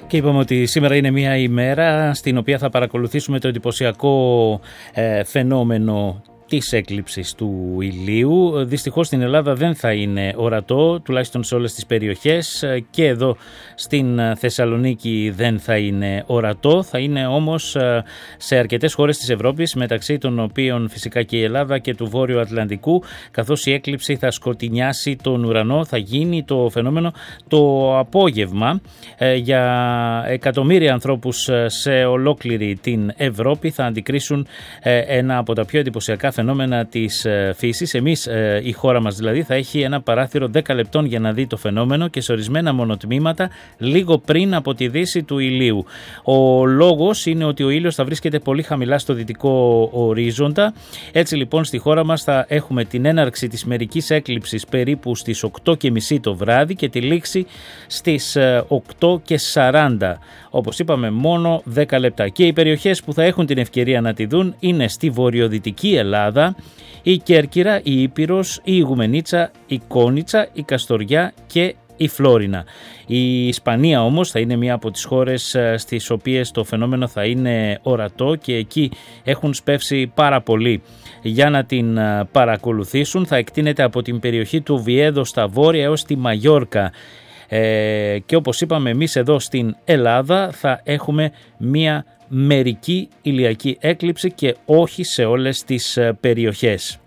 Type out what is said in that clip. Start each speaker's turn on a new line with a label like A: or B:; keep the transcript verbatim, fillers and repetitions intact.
A: Και είπαμε ότι σήμερα είναι μια ημέρα στην οποία θα παρακολουθήσουμε το εντυπωσιακό ε, φαινόμενο της έκλειψης του ηλίου. Δυστυχώς στην Ελλάδα δεν θα είναι ορατό, τουλάχιστον σε όλες τις περιοχές, και εδώ στην Θεσσαλονίκη δεν θα είναι ορατό. Θα είναι όμως σε αρκετές χώρες της Ευρώπης, μεταξύ των οποίων φυσικά και η Ελλάδα και του Βόρειου Ατλαντικού, καθώς η έκλειψη θα σκοτεινιάσει τον ουρανό. Θα γίνει το φαινόμενο το απόγευμα για εκατομμύρια ανθρώπους σε ολόκληρη την Ευρώπη. Θα αντικρίσουν ένα από τα πιο εντυπωσιακά φαινόμενα της φύσης. Εμείς, η χώρα μας δηλαδή, θα έχει ένα παράθυρο δέκα λεπτών για να δει το φαινόμενο και σε ορισμένα μονοτμήματα λίγο πριν από τη δύση του ηλίου. Ο λόγος είναι ότι ο ήλιος θα βρίσκεται πολύ χαμηλά στο δυτικό ορίζοντα. Έτσι λοιπόν στη χώρα μας θα έχουμε την έναρξη της μερικής έκλειψης περίπου στις οκτώ και μισή το βράδυ και τη λήξη στις οκτώ και σαράντα. Όπως είπαμε, μόνο δέκα λεπτά. Και οι περιοχές που θα έχουν την ευκαιρία να τη δουν είναι στη βορειοδυτική Ελλάδα, η Κέρκυρα, η Ήπειρος, η Ιγουμενίτσα, η Κόνιτσα, η Καστοριά και η Φλόρινα. Η Ισπανία όμως θα είναι μία από τις χώρες στις οποίες το φαινόμενο θα είναι ορατό και εκεί έχουν σπεύσει πάρα πολύ για να την παρακολουθήσουν. Θα εκτείνεται από την περιοχή του Βιέδο στα βόρεια έως τη Μαγιόρκα. Ε, και όπως είπαμε, εμείς εδώ στην Ελλάδα θα έχουμε μία μερική ηλιακή έκλειψη και όχι σε όλες τις περιοχές.